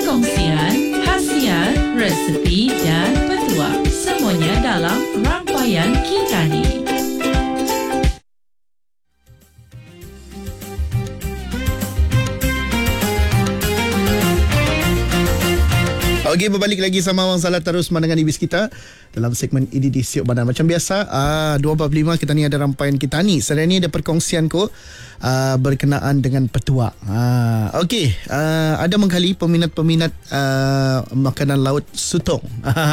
perkongsian, hasiat, resepi dan petuah. Semuanya dalam rangkaian kita ni. Okey, berbalik lagi sama Awang Salat terus mendengar ibis kita dalam segmen EDD Siok Bandar. Macam biasa, 2.45 kita ni ada rangkaian kita ni. Sekarang ni ada perkongsian ko berkenaan dengan petuak. Okey, ada mengkali peminat-peminat makanan laut sutong.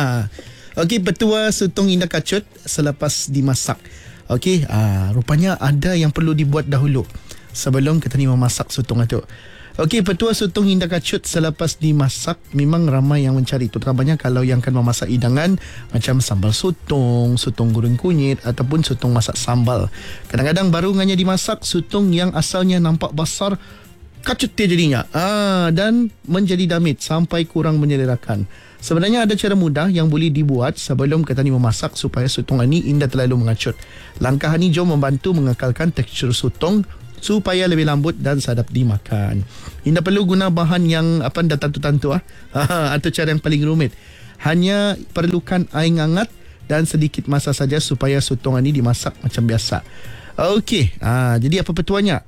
Okey, petua sutong indah kacut selepas dimasak. Okey, rupanya ada yang perlu dibuat dahulu sebelum kita ni memasak sutong itu. Okey, petua sutong indah kacut selepas dimasak memang ramai yang mencari, terutamanya kalau yang akan memasak hidangan macam sambal sutong, sutong goreng kunyit ataupun sutong masak sambal. Kadang-kadang baru hanya dimasak sutong yang asalnya nampak besar, kacut dia jadinya. Dan menjadi damit sampai kurang menyelerakan. Sebenarnya ada cara mudah yang boleh dibuat sebelum kita ni memasak supaya sutong ini indah terlalu mengacut. Langkah ini jom membantu mengekalkan tekstur sutong supaya lebih lambut dan sedap dimakan. Tidak perlu guna bahan yang dah tantu-tantu atau cara yang paling rumit. Hanya perlukan air hangat dan sedikit masa saja supaya sutong ini dimasak macam biasa. Okey, jadi apa petuanya?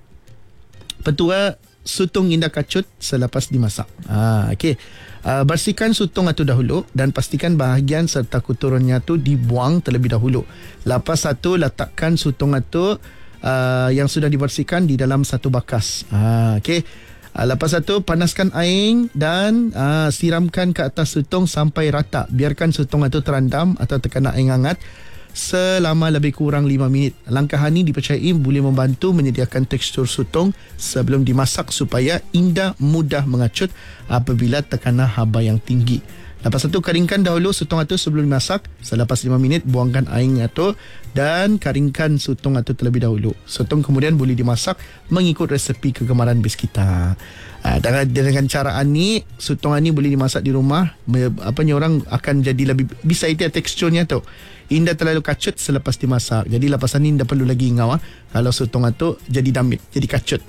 Petua sutong indah kacut selepas dimasak. Okey. Bersihkan sutong itu dahulu dan pastikan bahagian serta kotorannya tu dibuang terlebih dahulu. Lepas satu letakkan sutong itu yang sudah dibersihkan di dalam satu bakas. Okey. Lepas itu panaskan air dan siramkan ke atas sutong sampai rata. Biarkan sutong itu terendam atau terkena air hangat selama lebih kurang 5 minit. Langkah ini dipercayai boleh membantu menyediakan tekstur sutong sebelum dimasak supaya indah mudah mengacut apabila terkena haba yang tinggi. Lepas itu keringkan dahulu sutong itu sebelum dimasak. Selepas 5 minit buangkan airnya itu dan keringkan sutong itu terlebih dahulu. Sutong kemudian boleh dimasak mengikut resepi kegemaran bis kita. Dengan cara ini sutong ini boleh dimasak di rumah. Orang akan jadi lebih bisa itu teksturnya tu. Indah terlalu kacut selepas dimasak. Jadi lepas ini tidak perlu lagi ngau kalau sutong itu jadi damit, jadi kacut.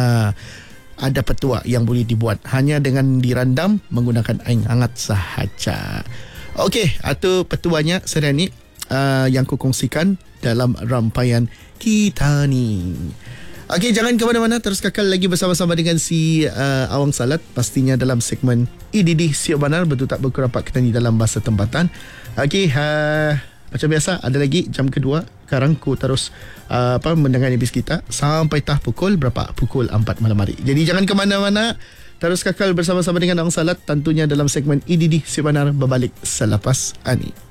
Ada petua yang boleh dibuat hanya dengan direndam menggunakan air hangat sahaja. Okey, itu petuanya sehari ni yang ku kongsikan dalam rangkaian kita ni. Okey, jangan ke mana-mana, terus kekal lagi bersama-sama dengan si Awang Salat pastinya dalam segmen EDD Siok Bandar, betul tak berkerapat kita ni dalam bahasa tempatan. Okey, macam biasa ada lagi jam kedua. Sekarang ku terus mendengar ibis kita sampai pukul berapa? Pukul 4 malam hari. Jadi jangan ke mana-mana, terus kekal bersama-sama dengan Awang Salat tentunya dalam segmen EDD Siok Bandar berbalik selepas ini.